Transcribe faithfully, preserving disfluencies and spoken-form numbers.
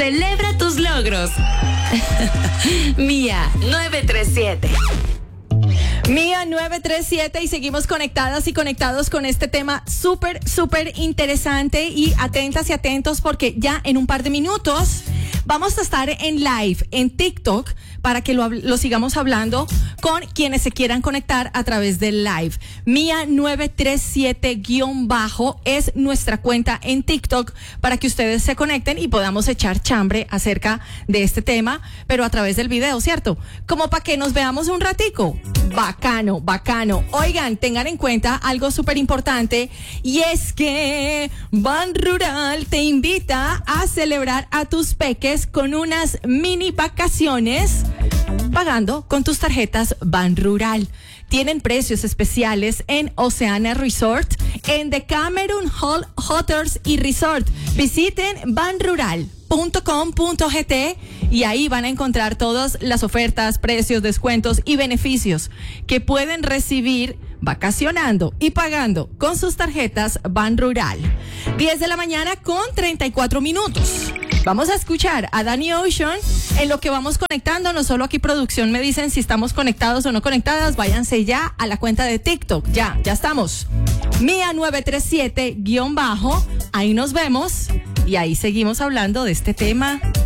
Celebra tus logros. Mía nueve tres siete. Mía nueve tres siete y seguimos conectadas y conectados con este tema súper, súper interesante y atentas y atentos porque ya en un par de minutos vamos a estar en live en TikTok para que lo, lo sigamos hablando con quienes se quieran conectar a través del live. Mía nueve tres siete guión bajo es nuestra cuenta en TikTok para que ustedes se conecten y podamos echar chambre acerca de este tema, pero a través del video, ¿cierto? Como para que nos veamos un ratico. Bacano, bacano. Oigan, tengan en cuenta algo súper importante y es que Ban Rural te invita a celebrar a tus peques con unas mini vacaciones pagando con tus tarjetas Ban Rural. Tienen precios especiales en Oceana Resort, en Decameron Hall Hotels y Resort. Visiten ban rural punto com punto gt y ahí van a encontrar todas las ofertas, precios, descuentos y beneficios que pueden recibir vacacionando y pagando con sus tarjetas Ban Rural. diez de la mañana con treinta y cuatro minutos. Vamos a escuchar a Danny Ocean en lo que vamos conectando. No solo aquí producción me dicen si estamos conectados o no conectadas. Váyanse ya a la cuenta de TikTok. Ya, ya estamos. Mía nueve tres siete guión bajo. Ahí nos vemos y ahí seguimos hablando de este tema